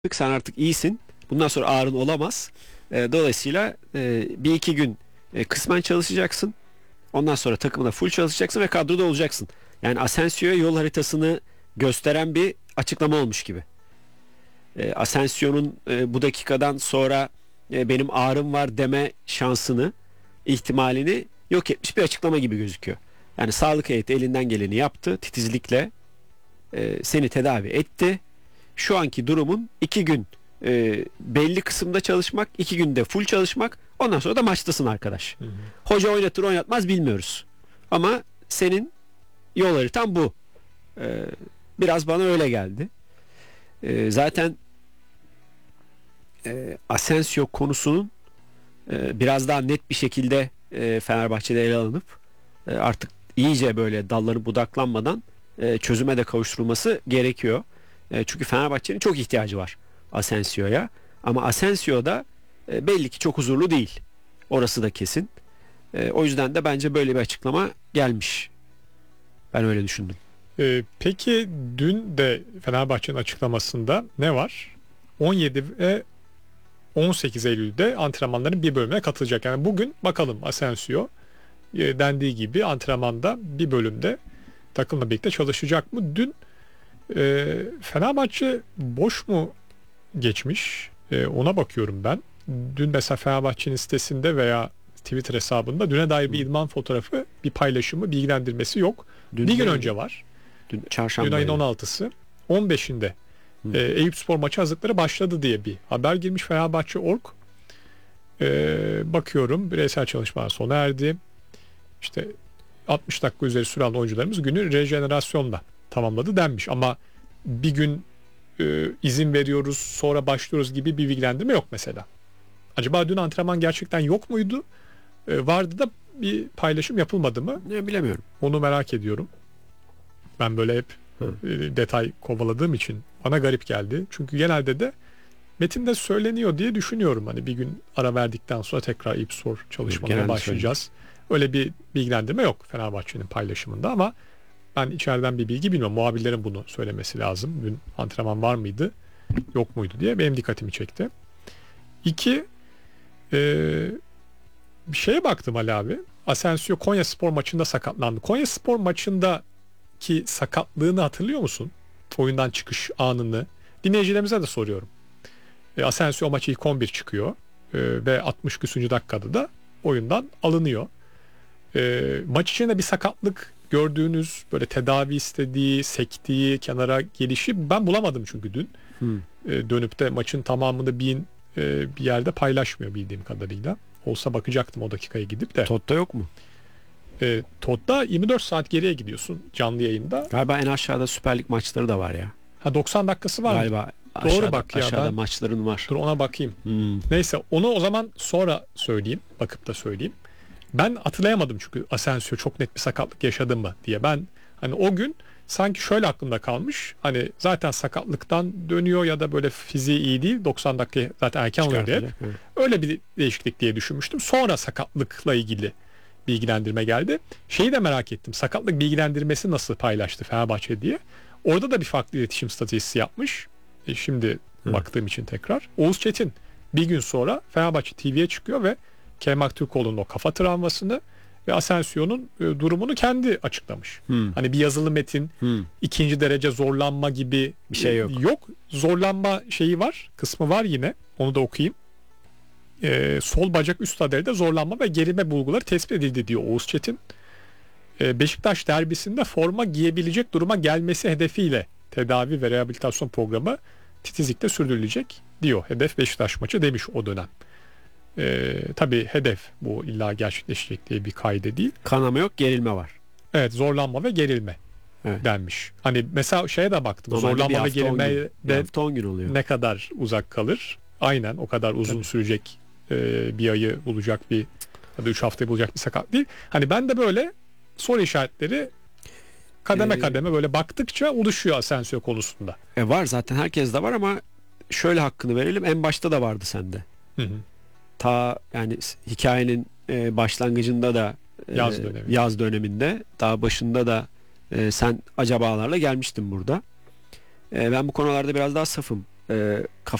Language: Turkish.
Sen artık iyisin. Bundan sonra ağrın olamaz. Dolayısıyla bir iki gün kısmen çalışacaksın. Ondan sonra takımda full çalışacaksın ve kadroda olacaksın. Yani Asensio'ya yol haritasını gösteren bir açıklama olmuş gibi. Asensio'nun bu dakikadan sonra benim ağrım var deme şansını, ihtimalini yok etmiş bir açıklama gibi gözüküyor. Yani sağlık heyeti elinden geleni yaptı. Titizlikle seni tedavi etti. Şu anki durumun 2 gün belli kısımda çalışmak, 2 günde full çalışmak, ondan sonra da maçtasın arkadaş. Hı hı. Hoca oynatır oynatmaz bilmiyoruz. Ama senin yol haritan bu. Biraz bana öyle geldi. Zaten Asensio konusunun biraz daha net bir şekilde Fenerbahçe'de ele alınıp artık iyice böyle dalları budaklanmadan çözüme de kavuşturulması gerekiyor. Çünkü Fenerbahçe'nin çok ihtiyacı var Asensio'ya. Ama Asensio da belli ki çok huzurlu değil. Orası da kesin. O yüzden de bence böyle bir açıklama gelmiş. Ben öyle düşündüm. Peki dün de Fenerbahçe'nin açıklamasında ne var? 17 ve 18 Eylül'de antrenmanların bir bölümüne katılacak. Yani bugün bakalım Asensio dendiği gibi antrenmanda bir bölümde takımla birlikte çalışacak mı? Dün Fenerbahçe boş mu geçmiş? Ona bakıyorum ben. Dün mesela Fenerbahçe'nin sitesinde veya Twitter hesabında düne dair bir idman fotoğrafı, bir paylaşımı, bilgilendirmesi yok. Dün bir gün önce var. Dün çarşamba. Dün ayın 16'sı. 15'inde Eyüpspor maçı hazırlıkları başladı diye bir haber girmiş Fenerbahçe.org. Bakıyorum bireysel çalışmalar sona erdi. İşte 60 dakika üzeri süren oyuncularımız günü rejenerasyonla tamamladı denmiş. Ama bir gün izin veriyoruz sonra başlıyoruz gibi bir bilgilendirme yok mesela. Acaba dün antrenman gerçekten yok muydu? Vardı da bir paylaşım yapılmadı mı? Bilemiyorum. Onu merak ediyorum. Ben böyle hep detay kovaladığım için bana garip geldi. Çünkü genelde de metinde söyleniyor diye düşünüyorum. Hani bir gün ara verdikten sonra tekrar Eyüpspor çalışmalarına başlayacağız. Öyle bir bilgilendirme yok Fenerbahçe'nin paylaşımında ama ben içeriden bir bilgi bilmiyorum. Muhabirlerin bunu söylemesi lazım. Dün antrenman var mıydı, yok muydu diye benim dikkatimi çekti. İki, bir şeye baktım Ali abi. Asensio Konyaspor maçında sakatlandı. Konyaspor maçındaki sakatlığını hatırlıyor musun? Oyundan çıkış anını. Dinleyicilerimize de soruyorum. Asensio maçı ilk 11 çıkıyor ve 60 küsüncü dakikada da oyundan alınıyor. Maç içinde bir sakatlık gördüğünüz, böyle tedavi istediği, sektiği, kenara gelişi ben bulamadım çünkü dün. Dönüp de maçın tamamını bir yerde paylaşmıyor bildiğim kadarıyla. Olsa bakacaktım o dakikaya gidip de. Todd'da yok mu? Todd'da 24 saat geriye gidiyorsun canlı yayında. Galiba en aşağıda Süper Lig maçları da var ya. Ha 90 dakikası var galiba mı? Aşağıda, doğru bak ya. Aşağıda maçların var. Dur ona bakayım. Neyse onu o zaman sonra söyleyeyim. Bakıp da söyleyeyim. Ben hatırlayamadım çünkü Asensio çok net bir sakatlık yaşadı mı diye. Ben hani o gün sanki şöyle aklımda kalmış. Hani zaten sakatlıktan dönüyor ya da böyle fiziği iyi değil. 90 dakika zaten erken oluyor hep. Evet. Öyle bir değişiklik diye düşünmüştüm. Sonra sakatlıkla ilgili bilgilendirme geldi. Şeyi de merak ettim. Sakatlık bilgilendirmesi nasıl paylaştı Fenerbahçe diye. Orada da bir farklı iletişim stratejisi yapmış. Şimdi baktığım için tekrar. Oğuz Çetin bir gün sonra Fenerbahçe TV'ye çıkıyor ve Kerem Aktürkoğlu'nun o kafa travmasını ve Asensio'nun durumunu kendi açıklamış. Hani bir yazılı metin, ikinci derece zorlanma gibi bir şey yok. Yok. Zorlanma şeyi var, kısmı var yine. Onu da okuyayım. Sol bacak üst laderinde zorlanma ve gerilme bulguları tespit edildi diyor Oğuz Çetin. Beşiktaş derbisinde forma giyebilecek duruma gelmesi hedefiyle tedavi ve rehabilitasyon programı titizlikle sürdürülecek diyor. Hedef Beşiktaş maçı demiş o dönem. Tabii hedef bu illa gerçekleşecek diye bir kaide değil. Kanama yok, gerilme var. Evet, zorlanma ve gerilme denmiş. Hani mesela şeye de baktım. Normalde zorlanma ve gerilme de 10 gün oluyor. Ne kadar uzak kalır? Aynen o kadar uzun sürecek bir ayı bulacak bir ya da 3 haftayı bulacak bir sakat değil. Hani ben de böyle soru işaretleri kademe kademe böyle baktıkça oluşuyor Asensio konusunda. Var zaten herkeste var ama şöyle hakkını verelim, en başta da vardı sende. Ta yani hikayenin başlangıcında da yaz döneminde daha başında da sen acabalarla gelmiştin burada. Ben bu konularda biraz daha safım. kafa